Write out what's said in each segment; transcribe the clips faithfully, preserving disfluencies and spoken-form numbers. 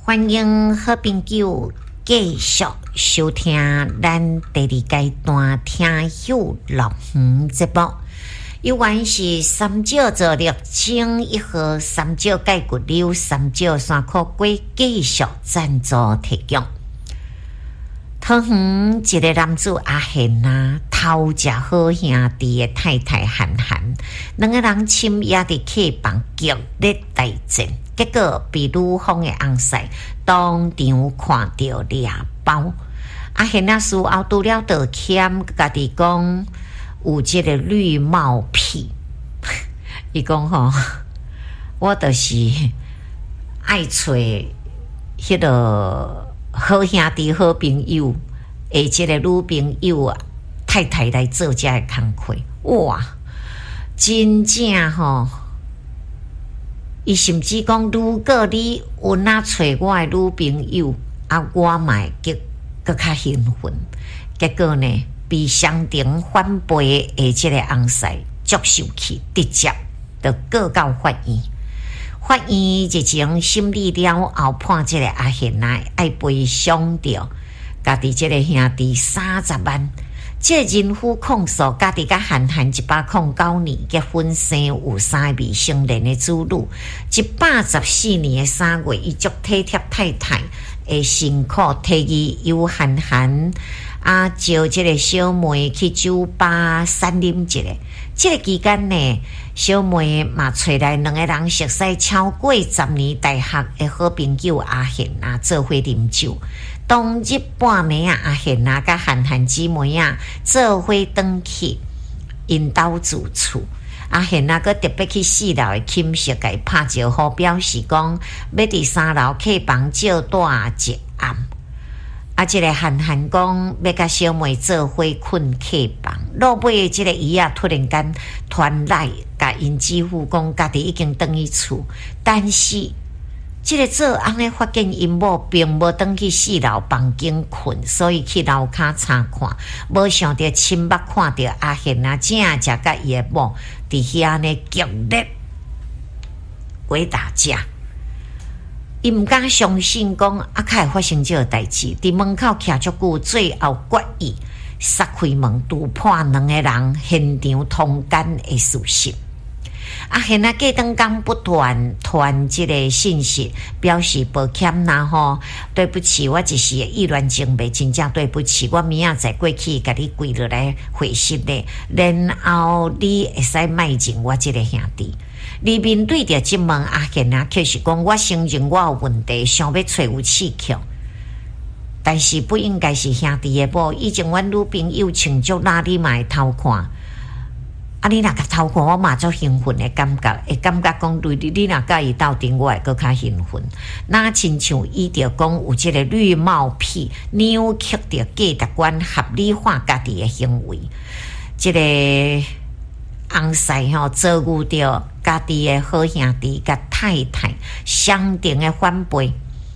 欢迎好朋友继续收听咱第二阶段听友乐园节目。有关是三角座六精一号三角解骨瘤三角山口龟继续赞助提供。桃园一个男子阿贤啊，偷食好兄弟的太太涵涵，两个人深夜伫客房激烈大战，结果被女方的翁婿当场看到抓包。阿贤啊，事后除了道歉，家己讲有这个绿帽癖，伊讲吼，我就是爱找迄个好兄弟、好朋友，诶，这个女朋友啊，太太来做这个工课，哇，真正吼！伊甚至讲，如果你有哪找我的女朋友，啊，我嘛会更较兴奋。结果呢，被相庭反背的这个翁婿接受去，直接就告到法院。法院日前审理了后，判这个阿贤啊爱赔偿着家己这个兄弟三十万。这个人夫控诉家己甲涵涵一百零九年结婚生有三未成年的子女，一百十四年的三月，伊足体贴太太的辛苦，提议由涵涵啊招这个小妹去酒吧散饮一下。这个期间呢，小妹嘛找来两个人熟悉超过十年大学的好朋友阿贤啊，做伙啉酒。当日半暝啊，阿贤啊，甲涵涵姊妹啊，做伙转去因兜住厝。阿贤啊，佮特别去四楼的寝室，甲伊拍招呼，表示讲要伫三楼客房借住一暗。啊，这个涵涵讲要甲小妹做伙困客房，落尾的这个伊啊，突然间传来甲因姊夫讲，家己已经转去厝，但是这个做翁的发现因某并无转去四楼房间困，所以去楼骹查看，无想到亲目看到阿贤啊，正正甲伊的某伫遐呢激烈鬼打架。伊毋敢相信讲啊，较会发生这个代志。伫门口徛足久，最后决意杀开门，突破两个人现场通奸的事实。阿贤啊，过当刚不断传这个信息，表示抱歉啦吼，对不起，我一时意乱情迷，真正对不起，我明仔载过去甲你跪落来回信咧，然后你会使卖认我这个兄弟。而面对着这问，阿贤啊，确实讲我承认我有问题，想要找有刺激，但是不应该是兄弟的某。以前阮女朋友穿足哪里嘛会偷看，啊，你若甲偷看，我嘛足兴奋的感觉，会感觉讲对你，你若甲伊斗阵，我会更较兴奋。那亲像伊着讲有这个绿帽癖，扭曲着价值观，合理化家己的行为，这个翁婿吼遭遇着家己的好兄弟甲太太相定的反背，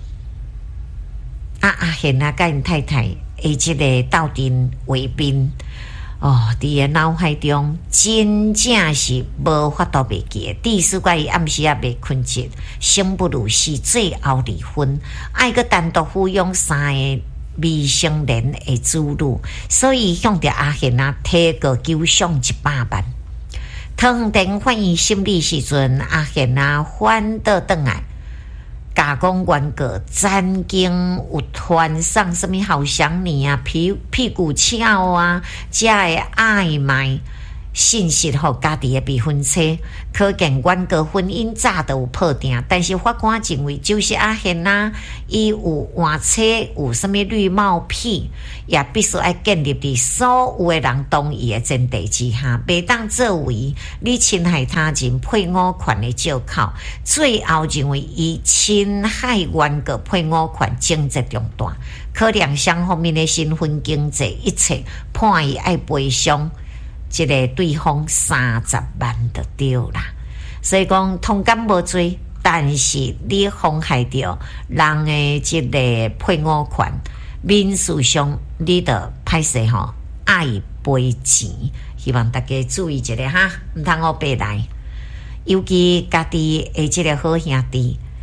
啊阿贤啊，甲因太太诶，即个斗阵为面哦，伫伊脑海中真正是无法度袂记。第四怪伊暗时也袂困觉，生不如死，最后离婚，爱个单独抚养三个未成年的子女，所以向着阿贤啊提个求偿一百万。桃园地方法院审理时阵，阿贤啊反倒转来，甲讲原告曾经有传送什么好想你啊、屁屁股翘啊，这的暧昧信息互家己的未婚妻，可见原告婚姻早就有破定。但是法官认为，就是阿贤啊，伊有换妻，有什么绿帽癖，也必须要建立伫所有的人同意的前提之下，袂当作为你侵害他人配偶权的借口。最后认为伊侵害原告配偶权情节重大，可量双方面的身份、经济一切，判伊爱赔偿这个对方三十万就对啦。所以讲通奸无罪，但是你妨害到人的这个配偶权，民事上你得歹势吼，爱赔钱。希望大家注意一下哈，唔通我白来。尤其家己的这个好兄弟，不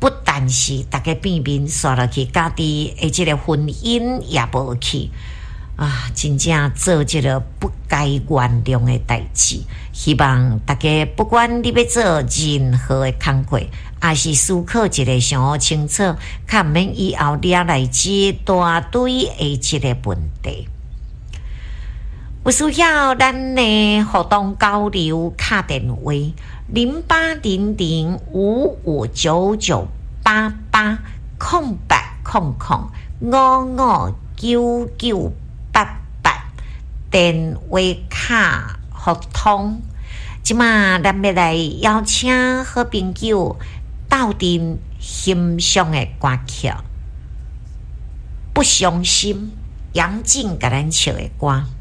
不但是大家变面刷落去，家己的这个婚姻也无去啊，真正做这个不该原谅的代志。希望大家不管你要做任何的工作，也是思考一个上好清楚，看免以后惹来这大堆的这个问题。有需要咱的互动交流卡电话零八零零五五九九八八空八空空五五九九八八电话卡互通。即马咱要来邀请好朋友斗阵欣赏的歌曲，不伤心，杨静甲咱唱的歌。